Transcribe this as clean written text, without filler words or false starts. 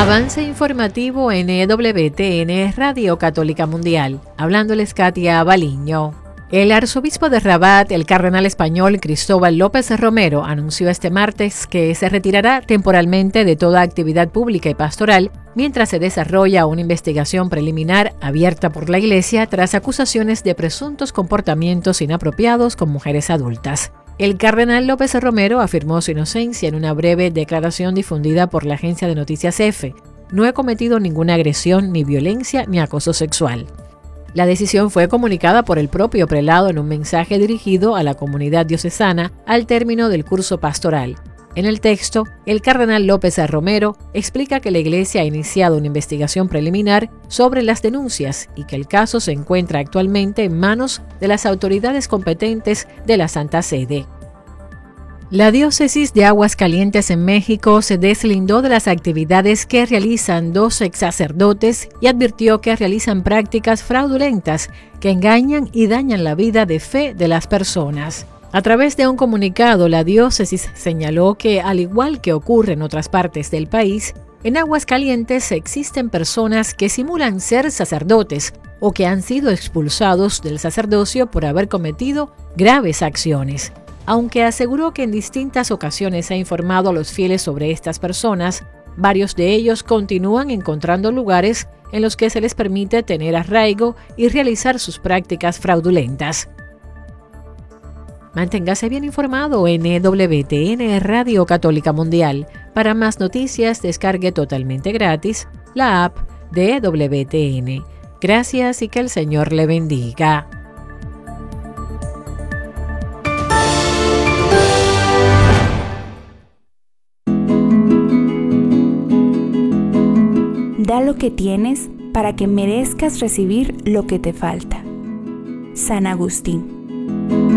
Avance informativo en EWTN Radio Católica Mundial. Hablándoles Katia Baliño. El arzobispo de Rabat, el cardenal español Cristóbal López Romero, anunció este martes que se retirará temporalmente de toda actividad pública y pastoral mientras se desarrolla una investigación preliminar abierta por la Iglesia tras acusaciones de presuntos comportamientos inapropiados con mujeres adultas. El cardenal López Romero afirmó su inocencia en una breve declaración difundida por la agencia de noticias EFE. No he cometido ninguna agresión, ni violencia, ni acoso sexual. La decisión fue comunicada por el propio prelado en un mensaje dirigido a la comunidad diocesana al término del curso pastoral. En el texto, el cardenal López Romero explica que la Iglesia ha iniciado una investigación preliminar sobre las denuncias y que el caso se encuentra actualmente en manos de las autoridades competentes de la Santa Sede. La diócesis de Aguascalientes en México se deslindó de las actividades que realizan 2 ex sacerdotes y advirtió que realizan prácticas fraudulentas que engañan y dañan la vida de fe de las personas. A través de un comunicado, la diócesis señaló que, al igual que ocurre en otras partes del país, en Aguascalientes existen personas que simulan ser sacerdotes o que han sido expulsados del sacerdocio por haber cometido graves acciones. Aunque aseguró que en distintas ocasiones ha informado a los fieles sobre estas personas, varios de ellos continúan encontrando lugares en los que se les permite tener arraigo y realizar sus prácticas fraudulentas. Manténgase bien informado en EWTN Radio Católica Mundial. Para más noticias, descargue totalmente gratis la app de EWTN. Gracias y que el Señor le bendiga. Da lo que tienes para que merezcas recibir lo que te falta. San Agustín.